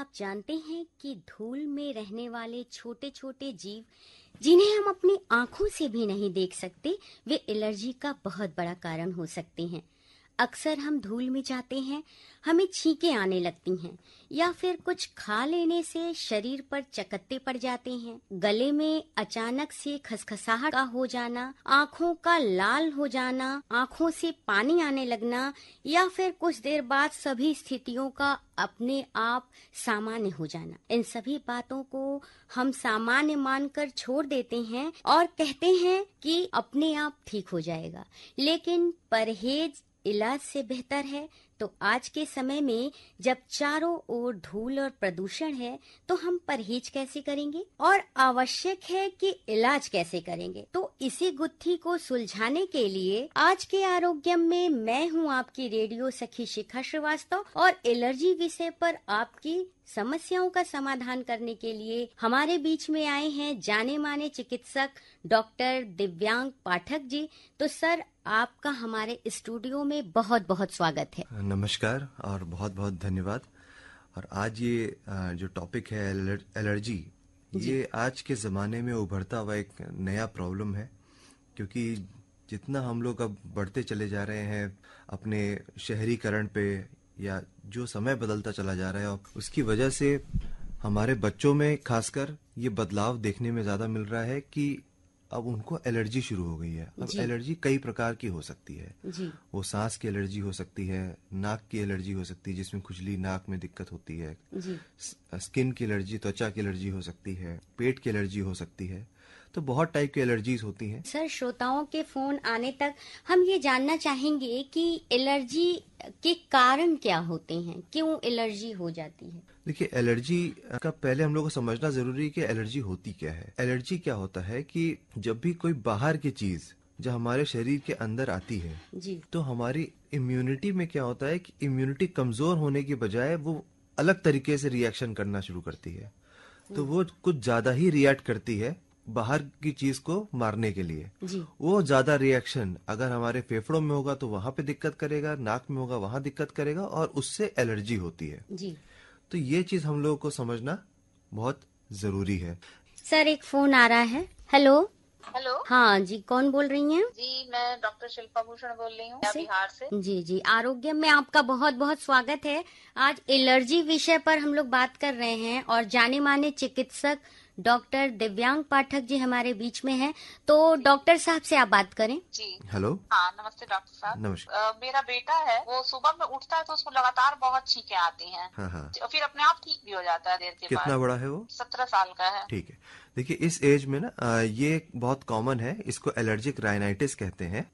आप जानते हैं कि धूल में रहने वाले छोटे छोटे जीव जिन्हें हम अपनी आंखों से भी नहीं देख सकते, वे एलर्जी का बहुत बड़ा कारण हो सकते हैं। अक्सर हम धूल में जाते हैं, हमें छींकें आने लगती हैं या फिर कुछ खा लेने से शरीर पर चकत्ते पड़ जाते हैं। गले में अचानक से खसखसाहट का हो जाना, आंखों का लाल हो जाना, आंखों से पानी आने लगना या फिर कुछ देर बाद सभी स्थितियों का अपने आप सामान्य हो जाना। इन सभी बातों को हम सामान्य मानकर छोड़ देते हैं और कहते हैं कि अपने आप ठीक हो जाएगा, लेकिन परहेज इलाज से बेहतर है। तो आज के समय में जब चारों ओर धूल और प्रदूषण है, तो हम परहेज कैसे करेंगे और आवश्यक है कि इलाज कैसे करेंगे। तो इसी गुत्थी को सुलझाने के लिए आज के आरोग्यम में मैं हूं आपकी रेडियो सखी शिखा श्रीवास्तव और एलर्जी विषय पर आपकी समस्याओं का समाधान करने के लिए हमारे बीच में आए हैं जाने माने चिकित्सक डॉक्टर दिव्यांग पाठक जी। तो सर, आपका हमारे स्टूडियो में बहुत बहुत स्वागत है। नमस्कार और बहुत बहुत धन्यवाद। और आज ये जो टॉपिक है एलर्जी, ये आज के ज़माने में उभरता हुआ एक नया प्रॉब्लम है, क्योंकि जितना हम लोग अब बढ़ते चले जा रहे हैं अपने शहरीकरण पे, या जो समय बदलता चला जा रहा है, उसकी वजह से हमारे बच्चों में खासकर ये बदलाव देखने में ज़्यादा मिल रहा है कि अब उनको एलर्जी शुरू हो गई है। अब एलर्जी कई प्रकार की हो सकती है जी। वो सांस की एलर्जी हो सकती है, नाक की एलर्जी हो सकती है जिसमें खुजली, नाक में दिक्कत होती है जी। स्किन की एलर्जी, त्वचा की एलर्जी हो सकती है, पेट की एलर्जी हो सकती है। तो बहुत टाइप की एलर्जीज होती हैं। सर, श्रोताओं के फोन आने तक हम ये जानना चाहेंगे कि एलर्जी के कारण क्या होते हैं, क्यों एलर्जी हो जाती है। देखिए, एलर्जी का पहले हम लोग को समझना जरूरी है कि एलर्जी होती क्या है। एलर्जी क्या होता है कि जब भी कोई बाहर की चीज जब हमारे शरीर के अंदर आती है जी। तो हमारी इम्यूनिटी में क्या होता है कि इम्यूनिटी कमजोर होने की बजाय वो अलग तरीके से रिएक्शन करना शुरू करती है। तो वो कुछ ज्यादा ही रिएक्ट करती है बाहर की चीज को मारने के लिए। जी। वो ज्यादा रिएक्शन अगर हमारे फेफड़ों में होगा तो वहां पे दिक्कत करेगा, नाक में होगा वहां दिक्कत करेगा, और उससे एलर्जी होती है। जी। तो ये चीज हम लोगों को समझना बहुत जरूरी है। सर, एक फोन आ रहा है। हेलो। हेलो। हाँ जी, कौन बोल रही हैं? जी, मैं डॉक्टर शिल्पा भूषण बोल रही हूँ बिहार से। जी जी, आरोग्य में आपका बहुत बहुत स्वागत है। आज एलर्जी विषय पर हम लोग बात कर रहे हैं और जाने माने चिकित्सक डॉक्टर दिव्यांग पाठक जी हमारे बीच में हैं। तो डॉक्टर साहब से आप बात करें। जी। हेलो। हाँ, नमस्ते डॉक्टर साहब। नमस्कार। मेरा बेटा है, वो सुबह में उठता है तो उसको लगातार बहुत छींकें आती हैं। हाँ। और फिर अपने आप ठीक भी हो जाता है देर के बाद। कितना बड़ा है वो? 17 साल का है। ठीक है। देखिए, इस एज में ना ये बहुत कॉमन है, इसको एलर्जिक राइनाइटिस कहते हैं।